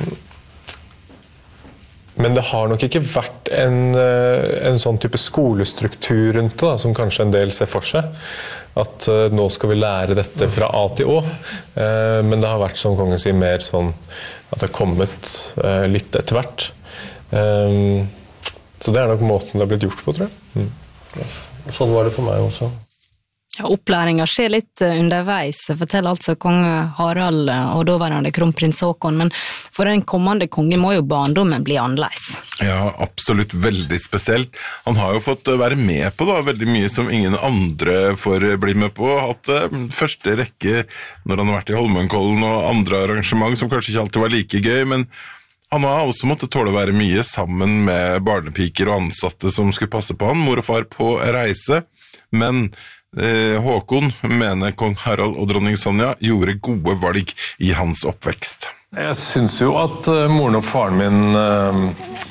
men det har nok ikke vært en, en sånn type skolestruktur rundt det, da, som kanskje en del ser for seg. At uh, nå skal vi lære dette fra A til Å. Uh, men det har vært, som kongen sier, mer sånn at det har kommet uh, litt etter hvert. Um, så det er nok måten det har blitt gjort på, tror jeg. Mm. Sånn var det for meg også. Ja, opplæringen skjer litt underveis, forteller altså kong Harald og daværende kronprins Håkon, men for den kommende kongen må jo barndommen bli annerledes. Ja, absolutt veldig spesielt. Han har jo fått være med på da, veldig mye som ingen andre får bli med på. Hatt første rekke når han har vært i Holmenkollen og andre arrangement som kanskje ikke alltid var like gøy, men han har også måttet tåle å være mye sammen med barnepiker og ansatte som skulle passe på han, mor og far på reise, men Håkon mener kong Harald og dronning Sonja gjorde gode valg i hans oppvekst. Jeg synes jo at uh, moren og faren min uh,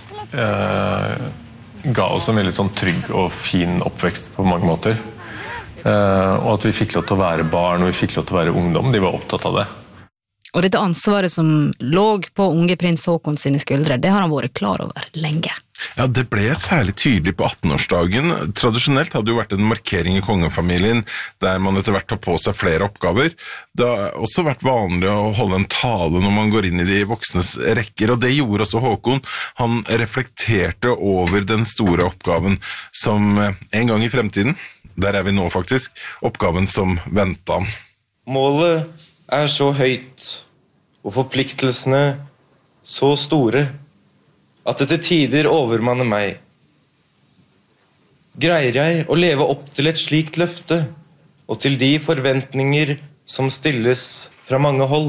uh, ga oss en veldig sånn trygg og fin oppvekst på mange måter. Uh, og at vi fikk lov til å være barn, og vi fikk lov til å være ungdom. De var opptatt av det. Og dette ansvaret som lå på unge prins Håkon sine skuldre, det har han vært klar over lenge. Ja, det ble særlig tydelig på attenårsdagen. Tradisjonelt hadde jo vært en markering i kongefamilien der man etter hvert tar på seg flere oppgaver. Det har også vært vanlig å holde en tale når man går inn i de voksnes rekker, og det gjorde også Håkon. Han reflekterte over den store oppgaven som en gang i fremtiden, der er vi nå faktisk, oppgaven som ventet han. Målet er så høyt, og forpliktelsene så store, at det til tider overmanner meg. Greier jeg å leve opp til et slikt løfte, og til de forventninger som stilles fra mange hold?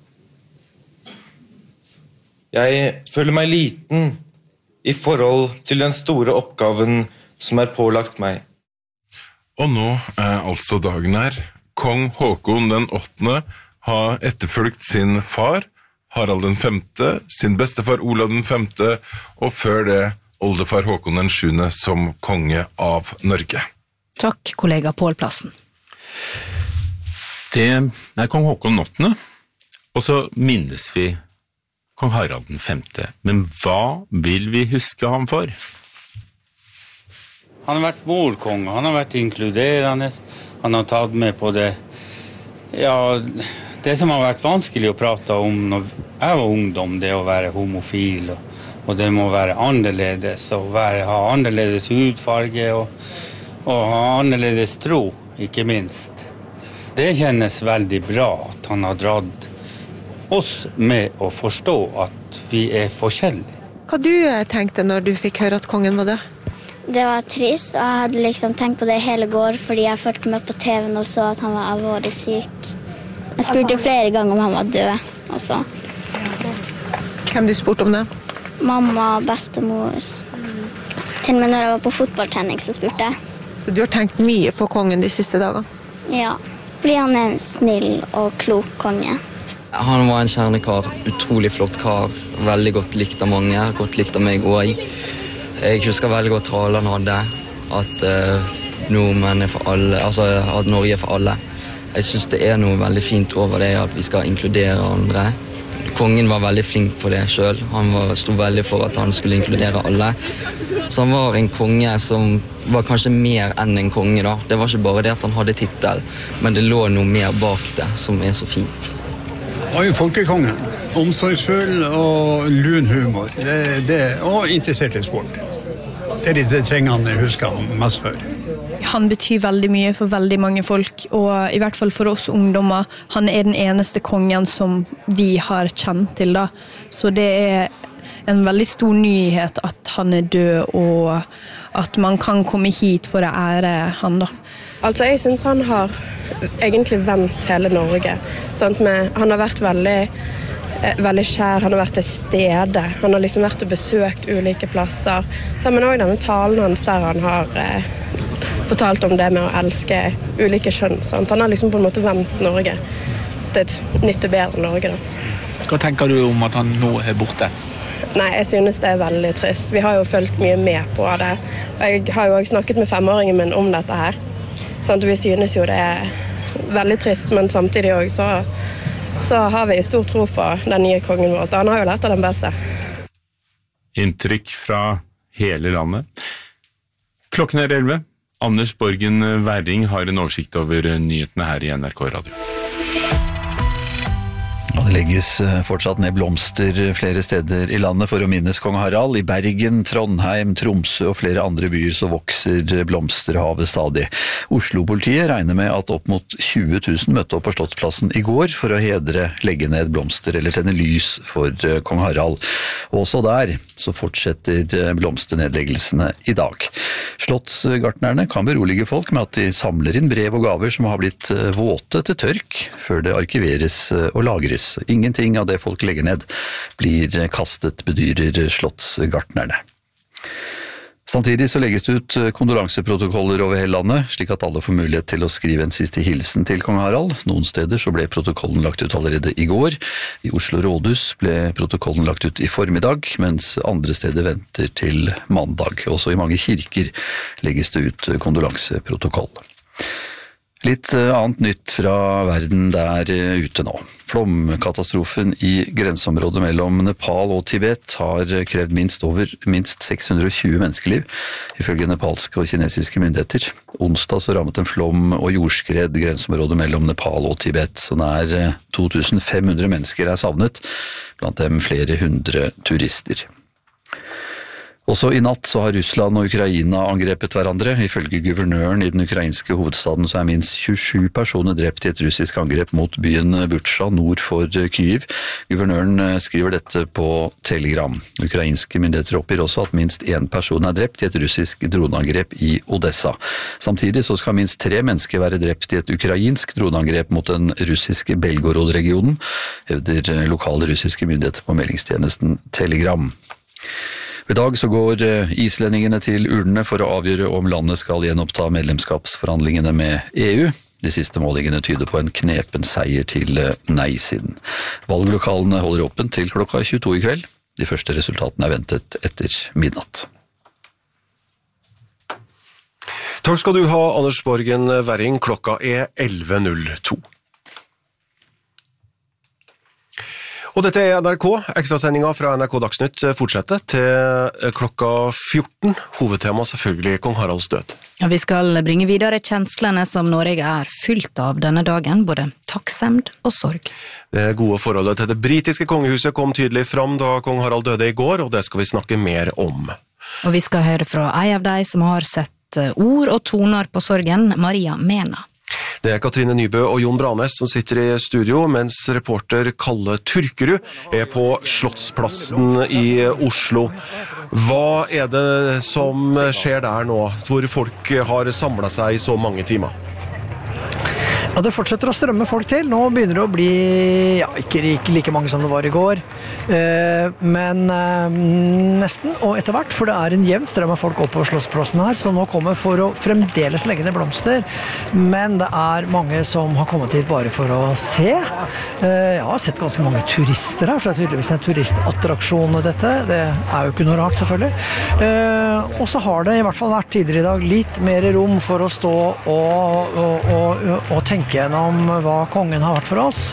Jeg føler meg liten i forhold til den store oppgaven som er pålagt meg. Og nå er altså dagen her. Kong Håkon den åttende har etterfulgt sin far, Harald den femte, sin bestefar Olav den femte, og før det oldefar Håkon den sjuende som konge av Norge. Takk, kollega Pål Plassen. Det er kong Håkon den åttende, og så minnes vi kong Harald den femte. Men hva vil vi huske ham for? Han har vært morkonge, han har vært inkluderende, han har tatt med på det, ja, det som har vært vanskelig å prate om når jeg var ungdom, det å være homofil, og, og det må være annerledes, og være, ha annerledes hudfarge, og, og ha annerledes tro, ikke minst. Det kjennes veldig bra at han har dratt oss med å forstå at vi er forskjellige. Hva du tenkte når du fikk høre at kongen var død? Det var trist, og jeg hadde liksom tenkt på det hele går, fordi jeg fulgte med på T V-en og så at han var alvorlig syk. Jeg spurte flere ganger om han var død også. Hvem du spurte om det? Mamma, bestemor. Til og med når jeg var på fotballtrening så spurte jeg. Så du har tenkt mye på kongen de siste dagene? Ja, fordi han er en snill og klok konge. Han var en kjernekar, utrolig flott kar, veldig godt likt av mange, godt likt av meg også. Jeg husker veldig godt talen han hadde, at uh, nordmenn er for alle, altså at Norge er for alle. Jeg synes det er noe veldig fint over det at vi skal inkludere andre. Kongen var veldig flink på det selv. Han var, stod veldig for at han skulle inkludere alle. Så han var en konge som var kanskje mer enn en konge da. Det var ikke bare det at han hadde titel, men det lå noe mer bak det som er så fint. Han var jo folkekongen. Omsorgsfull og lun humor. Det, det, og interessert i sport. Det er de trengene jeg husker han mest for. Han betyr veldig mye for veldig mange folk, og i hvert fall for oss ungdommer. Han er den eneste kongen som vi har kjent til da. Så det er en veldig stor nyhet at han er død, og at man kan komme hit for å ære han da. Altså, jeg synes han har egentlig vendt hele Norge. Sant? Med, han har vært veldig, veldig kjær, han har vært til stede. Han har liksom vært og besøkt ulike plasser. Sammen også denne talen hans der han har eh, fortalt om det med å elske ulike kjønn. Sant? Han har liksom på en måte vendt Norge til et nytt og bedre Norge da. Hva tenker du om at han nå er borte? Nei, jeg synes det er veldig trist. Vi har jo følt mye med på det. Jeg har jo også snakket med femåringen min om dette her. Sånn at vi synes jo det er veldig trist, men samtidig også så, så har vi stor tro på den nye kongen vår. Han har jo lært av den beste. Inntrykk fra hele landet. Klokken er elleve. Anders Borgen Werring har en oversikt over nyhetene her i N R K Radio. Og det legges fortsatt ned blomster flere steder i landet for å minnes kong Harald. I Bergen, Trondheim, Tromsø og flere andre byer så vokser blomsterhavet stadig. Oslo-politiet regner med at opp mot tjue tusen møtte opp på Slottsplassen i går for å hedre, legge ned blomster eller tenne lys for kong Harald. Og også der så fortsetter blomsternedleggelsene i dag. Slottsgartnerne kan berolige folk med at de samler inn brev og gaver som har blitt våte til tørk før det arkiveres og lagres. Ingenting av det folk legger ned blir kastet, bedyrer slottsgartnerne. Samtidig så legges det ut kondolanseprotokoller over hele landet, slik at alle får mulighet til å skrive en siste hilsen til kong Harald. Noen steder så ble protokollen lagt ut allerede i går. I Oslo Rådhus ble protokollen lagt ut i formiddag, mens andre steder venter til mandag. Også i mange kirker legges det ut kondolanseprotokoll. Litt annet nytt fra verden der ute nå. Flomkatastrofen i grenseområdet mellom Nepal og Tibet har krevd minst over minst seks hundre og tjue menneskeliv, ifølge nepalske og kinesiske myndigheter. Onsdag så rammet en flom og jordskred grenseområdet mellom Nepal og Tibet, så nær to tusen fem hundre mennesker er savnet, blant dem flere hundre turister. Også i natt så har Russland og Ukraina angrepet hverandre. Ifølge guvernøren i den ukrainske hovedstaden så er minst tjuesju personer drept i et russisk angrep mot byen Butsja nord for Kyiv. Guvernøren skriver dette på Telegram. Ukrainske myndigheter oppgir også at minst én person er drept i et russisk droneangrep i Odessa. Samtidig så skal minst tre mennesker være drept i et ukrainsk droneangrep mot den russiske Belgorod-regionen, hevder lokale russiske myndigheter på meldingstjenesten Telegram. I dag så går islendingene til urnene for å avgjøre om landet skal gjenoppta medlemskapsforhandlingene med E U. De siste målingene tyder på en knepen seier til nei-siden. Valglokalene holder åpent til klokka tjueto i kveld. De første resultatene er ventet etter midnatt. Takk skal du ha, Anders Borgen Werring. Klokka er elleve null to. Og dette er N R K. Ekstrasendingen fra N R K Dagsnytt fortsetter til klokka fjorten. Hovedtema selvfølgelig kong Haralds død. Ja, vi skal bringe videre kjenslene som Norge er fylt av denne dagen, både takksemd og sorg. Det gode forholdet til det britiske kongehuset kom tydelig fram da kong Harald døde i går, og det skal vi snakke mer om. Og vi skal høre fra ei av de som har sett ord og toner på sorgen, Maria Mena. Det er Katrine Nybø og Jon Branes som sitter i studio, mens reporter Kalle Turkerud er på Slottsplassen i Oslo. Hva er det som skjer der nå, hvor folk har samlet seg i så mange timer? Ja, det fortsetter å strømme folk til. Nå begynner det å bli, ja, ikke, ikke like mange som det var i går, eh, men eh, nesten, og etter hvert, for det er en jevn strøm av folk opp på Slottsplassen her, så nå kommer for å fremdeles legge ned blomster, men det er mange som har kommet hit bare for å se. Eh, jeg har sett ganske mange turister her, så det er tydeligvis en turistattraksjon dette. Det er jo ikke noe rart, selvfølgelig. Eh, og så har det i hvert fall vært tidligere i dag litt mer rom for å stå og, og, og, og tenke gjennom hva kongen har vært for oss,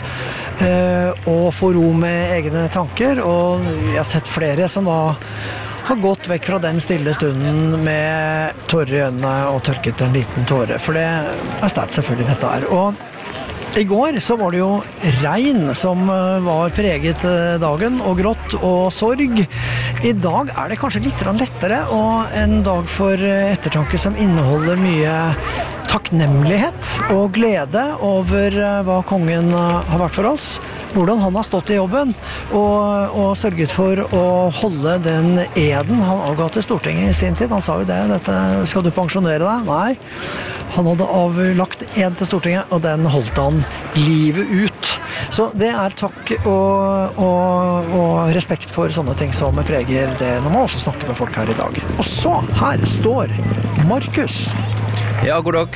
og få ro med egne tanker. Og jeg har sett flere som da har gått vekk fra den stille stunden med tårer i øynene og tørket en liten tåre, for det er sterkt selvfølgelig dette her. Og i går så var det jo regn som var preget dagen, og grått og sorg. I dag er det kanskje litt lettere, og en dag for ettertanke som inneholder mye takknemlighet og glede over hva kongen har vært for oss, hvordan han har stått i jobben og, og sørget for å holde den eden han avga til Stortinget i sin tid. Han sa jo det, dette, skal du pensjonere deg? Nei, han hadde avlagt ed til Stortinget, og den holdt han livet ut. Så det er takk og, og, og respekt for sånne ting som preger det når man også snakker med folk her i dag. Og så, her står Markus. Ja, god dag.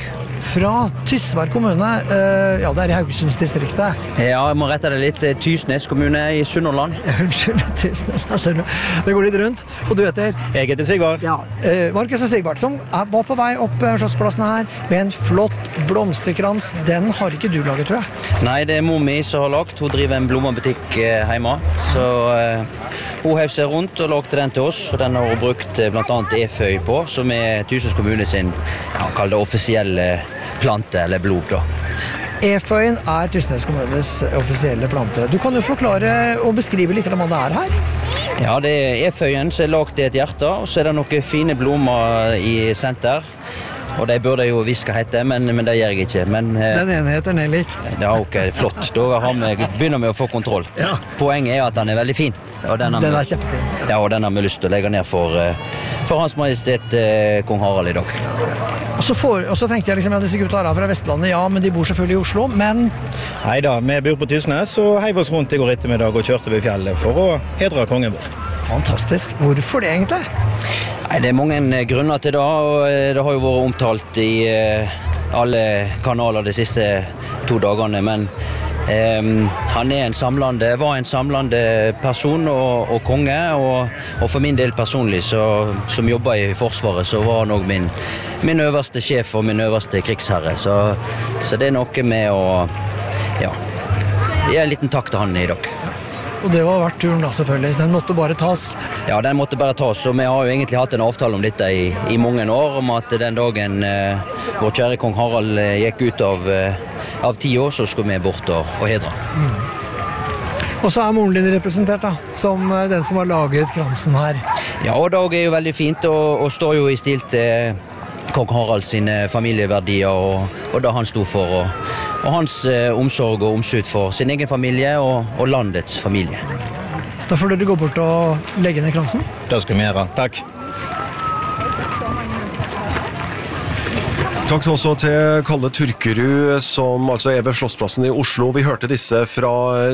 fra Tysvær kommune. Uh, ja, det er i Haugesundsdistriktet. Ja, jeg må rette det litt. Tysnes kommune i Sunnhordland. Unnskyld, Tysnes. Det går litt rundt. Og du heter? Jeg heter Sigvard. Ja, uh, Markus og Sigvard, som var på vei opp Slottsplassen her med en flott blomsterkrans. Den har ikke du laget, tror jeg? Nei, det er mor mi som har lagt. Hun driver en blomsterbutikk hjemme. Så uh, hun hev seg rundt og lagde den til oss. Og den har hun brukt blant annet eføy på, som er Tysnes kommune sin, ja, kall det offisielle plante eller blod da. Eføyen er Tysnes kommunes offisielle plante. Du kan jo forklare og beskrive litt om hva det er her. Ja, det er eføyen som er lagt i et hjerte, og så er det noen fine blomster i senter. Og de burde jo viske hette, men, men det gjør jeg ikke. Men, den ene heter Nellik. Ja, ok, flott. Da har vi, begynner vi å få kontroll. Ja. Poenget er at den er veldig fin. Og den, den er kjempefin. Ja, og den har vi lyst til å legge ned for, for Hans Majestet Kong Harald i dag. Og så, for, og så tenkte jeg liksom, ja, disse gutta er fra Vestlandet, ja, men de bor selvfølgelig i Oslo, men... Neida, vi bor på Tysnes og heiv oss rundt i går ettermiddag og kjørte ved fjellet for å hedre kongen vår. Fantastisk. Hvorfor det egentlig? Nei, det er mange grunner til det, og det har jo vært omtalt i alle kanaler de siste to dagene, men Um, han er en samlende, var en samlende person og, og konge, og, og for min del personlig, så, som jobber i Forsvaret, så var han også min, min øverste sjef og min øverste krigsherre. Så, så det er noe med å ja, gi en liten takk til han i dag. Og det var vært turen da, selvfølgelig. Den måtte bare tas. Ja, den måtte bare tas, og vi har jo egentlig hatt en avtale om dette i, i mange år, om at den dagen eh, vår kjære kong Harald eh, gikk ut av, eh, av ti år, så skulle vi bort og, og hedre. Mm. Og så er moren din representert da, som den som har laget kransen her. Ja, og dag er jo veldig fint, og, og står jo i stil til kong Harald sine familieverdier, og, og det han stod for, og, og hans eh, omsorg og omsut for sin egen familie og, og landets familie. Da får dere gå bort og legge ned kransen. Det skal vi gjøre. Takk. Takk også til Kalle Turkerud, som altså er ved Slottsplassen i Oslo. Vi hørte disse fra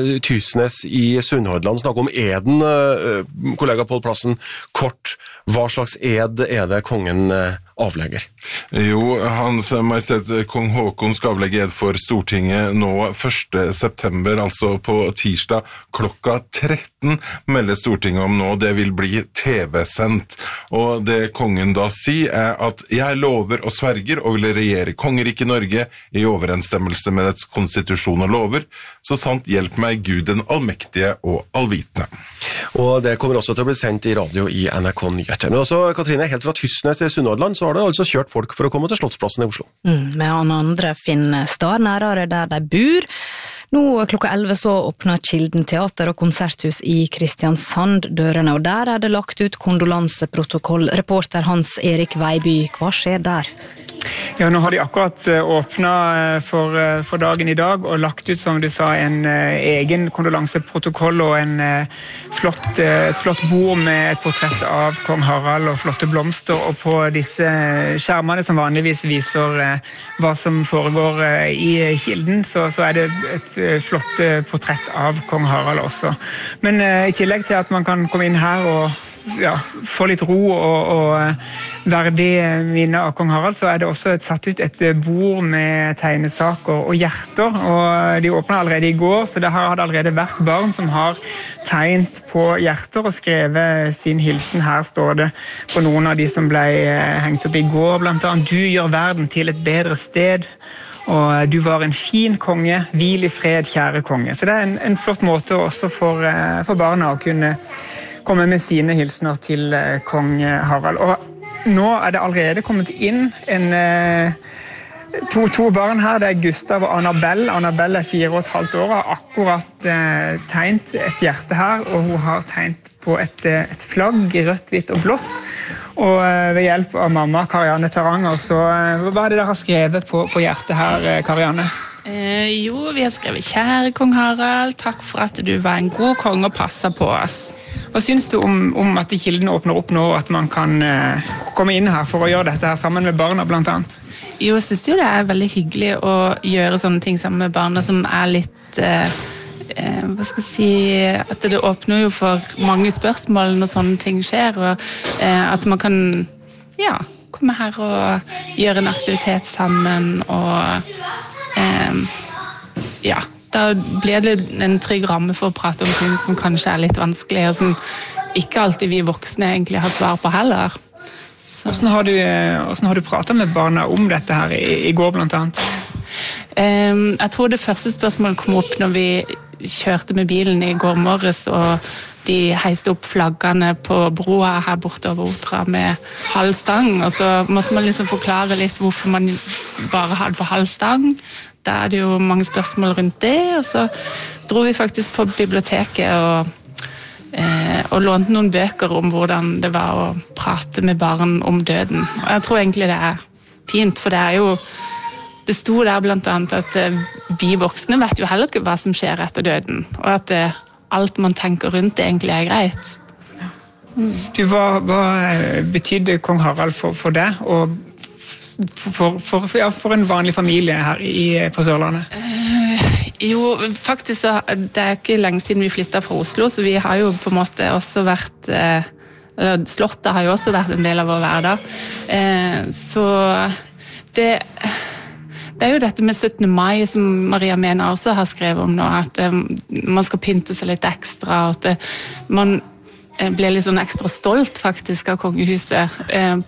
Tysnes i Sunnhordland snakke om eden. Kollega Pål Plassen, kort, hva slags ed er det kongen avlegger? Jo, Hans Majestet Kong Håkon skal avlegge ed for Stortinget nå første september, altså på tirsdag klokka tretten, melder Stortinget om nå. Det vil bli T V-sendt. Og det kongen da sier er at jeg lover og sverger og vil regjere kongeriket Norge i overensstemmelse med dets konstitusjon og lover, så sant hjelp meg Gud den allmektige og allvitende. Og det kommer også til å bli sendt i radio i N R K Nyheter. Men også, Katrine, helt fra Tysnes i Sunnhordland, så har det altså kjørt folk for å komme til Slottsplassen i Oslo. Mm, med han andre finner stad nærere der de bor. Nå klokka elleve så åpner Kilden teater og konserthus i Kristiansand dørene, og der er det lagt ut kondolanseprotokoll. Reporter Hans Erik Veiby, hva skjer der? Ja, nå har de akkurat åpnet for, for dagen i dag og lagt ut, som du sa, en egen kondolanseprotokoll og en flott, et flott bord med et portrett av kong Harald og flotte blomster, og på disse skjermene som vanligvis viser hva som foregår i Kilden, så, så er det et flott portrett av kong Harald også. Men i tillegg til at man kan komme inn her og ja, få litt ro og, og verdig minne av kong Harald, så er det også et, satt ut et bord med tegnesaker og hjerter, og de åpnet allerede i går, så det har allerede vært barn som har tegnet på hjerter og skrevet sin hilsen. Her står det på noen av de som ble hengt opp i går, blant annet: du gjør verden til et bedre sted, og du var en fin konge, hvil i fred, kjære konge. Så det er en, en flott måte også for, for barna å kunne komme med sine hilsener til kong Harald. Og nå er det allerede kommet inn en, to, to barn her. Det er Gustav og Annabelle. Annabelle er fire og et halvt år og har akkurat eh, tegnet et hjerte her, og hun har tegnet på et, et flagg, rødt, hvitt og blått. Og eh, ved hjelp av mamma, Karianne Taranger, så eh, hva er det dere har skrevet på, på hjertet her, Karianne? Eh, jo, vi har skrevet: kjære kong Harald, takk for at du var en god konge og passet på oss. Hva synes du om, om at Kilden åpner opp nå, at man kan eh, komme inn her for å gjøre dette her sammen med barna blant annet? Jo, jeg synes jo det er veldig hyggelig å gjøre sånne ting sammen med barna som er litt, eh, eh, hva skal jeg si, at det åpner jo for mange spørsmål når sånne ting skjer, og eh, at man kan, ja, komme her og gjøre en aktivitet sammen, og eh, ja, da blir det en trygg ramme for å prate om ting som kanskje er litt vanskelig, og som ikke alltid vi voksne egentlig har svar på heller. Så. Hvordan har du, hvordan har du pratet med barna om dette her i, i går blant annet? Um, jeg tror det første spørsmålet kom opp når vi kjørte med bilen i går morges, og de heiste opp flaggene på broa her borte over Otra med halv stang, og så måtte man liksom forklare litt hvorfor man bare hadde på halv stang. Da er det jo mange spørsmål rundt det, og så dro vi faktisk på biblioteket og, eh, og lånte noen bøker om hvordan det var å prate med barn om døden. Og jeg tror egentlig det er fint, for det er jo det sto der blant annet at eh, vi voksne vet jo heller ikke hva som skjer etter døden, og at eh, alt man tenker rundt det egentlig er greit. Mm. Du, hva, hva betydde kong Harald for, for deg, og for, for, ja, for en vanlig familie her i, på Sørlandet? Uh, jo, faktisk så, det er ikke lenge siden vi flyttet fra Oslo, så vi har jo på en måte også vært, uh, eller Slottet har jo også vært en del av vår hverdag. Uh, så det... Det er jo dette med syttende mai som Maria Mena også har skrevet om nå, at um, man skal pynte seg litt ekstra, og at uh, man uh, blir litt sånn ekstra stolt faktisk av kongehuset uh,